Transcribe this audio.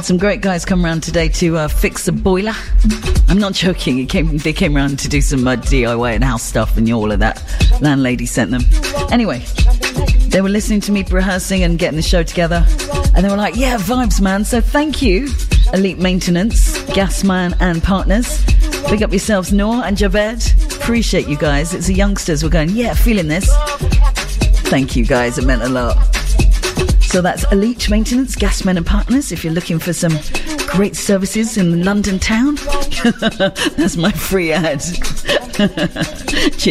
Had some great guys come around today to fix the boiler. I'm not joking. They came around to do some DIY and house stuff and all of that. Landlady sent them. Anyway, they were listening to me rehearsing and getting the show together, and they were like, yeah, vibes, man. So thank you, Elite Maintenance, Gasman and Partners. Big up yourselves, Noor and Javed. Appreciate you guys. It's the youngsters. We're going, yeah, feeling this. Thank you guys. It meant a lot. So that's Elite Maintenance, Gasmen and Partners. If you're looking for some great services in London town, that's my free ad. Cheers.